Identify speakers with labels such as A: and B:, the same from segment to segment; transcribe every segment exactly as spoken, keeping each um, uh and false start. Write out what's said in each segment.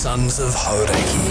A: Sons of Hauraki.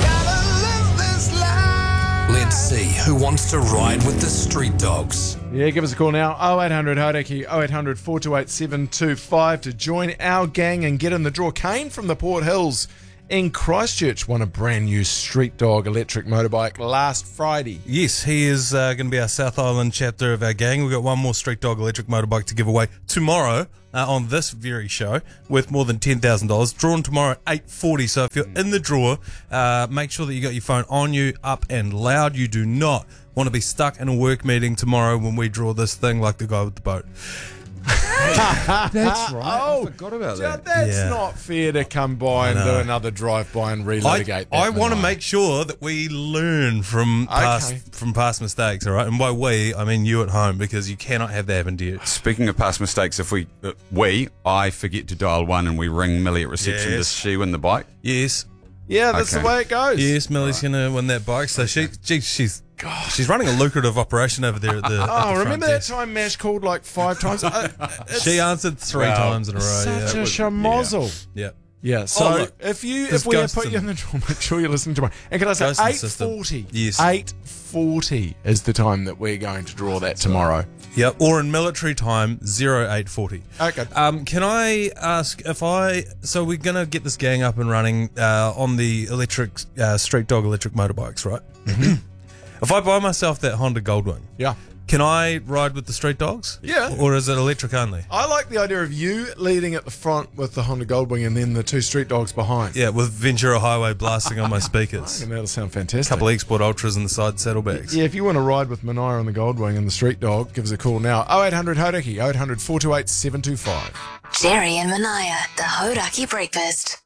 A: Let's see who wants to ride with the Street Dogs.
B: Yeah, give us a call now. oh eight hundred Hauraki, oh eight hundred, four two eight, seven two five to join our gang and get in the draw. Kane from the Port Hills in Christchurch won a brand new Street Dog electric motorbike last Friday.
C: Yes, he is uh, going to be our South Island chapter of our gang. We've got one more Street Dog electric motorbike to give away tomorrow uh, on this very show, worth more than ten thousand dollars. Drawn tomorrow at eight forty. So if you're in the draw, uh, make sure that you got your phone on you, up and loud. You do not want to be stuck in a work meeting tomorrow when we draw this thing like the guy with the boat.
D: That's right.
B: Oh,
D: I forgot about that.
B: That's
C: Yeah.
B: not fair to come by and do another drive-by and relitigate
C: I,
B: that.
C: I want to
B: Manai.
C: make sure that we learn from past
B: Okay.
C: from past mistakes, all right? And by we, I mean you at home, because you cannot have that happen to you.
D: Speaking of past mistakes, if we, uh, we, I forget to dial one and we ring Millie at reception,
C: Yes.
D: does she win the bike?
C: Yes,
B: Yeah, that's
D: Okay.
B: the way it goes.
C: yes, Millie's going to win that bike. So she, she, she's she's running a lucrative operation over there at the. at the
B: Oh,
C: front
B: remember that
C: desk.
B: time Mash called like five times? Uh, it's
C: She answered three
D: Wow.
C: times in a row.
B: such
C: yeah.
B: a schmozzle.
C: yeah.
B: Yeah, so
C: Oh, look,
B: if you
C: there's
B: if we have
C: ghosts
B: put you
C: in-
B: in the draw, make sure you listen to me. And can I say
C: Ghosts in the
B: eight
C: system.
B: forty?
C: Yes.
B: eight forty is the time that we're going to draw that tomorrow.
C: Yeah, or in military time, zero eight forty.
B: Okay.
C: Um, can I ask if I... So we're going to get this gang up and running uh, on the electric uh, Street Dog electric motorbikes, right?
B: Mm-hmm.
C: If I buy myself that Honda Goldwing,
B: Yeah.
C: can I ride with the Street Dogs?
B: Yeah.
C: Or is it electric only?
B: I like the idea of you leading at the front with the Honda Goldwing and then the two street dogs behind.
C: Yeah, with Ventura Highway blasting on my speakers.
B: And that'll sound fantastic.
C: Couple of Export Ultras in the side saddlebags.
B: Yeah, if you want to ride with Manai on the Goldwing and the street dog, give us a call now. oh eight hundred Hauraki, oh eight hundred, four two eight, seven two five.
E: Jerry and Manaya, the Hauraki Breakfast.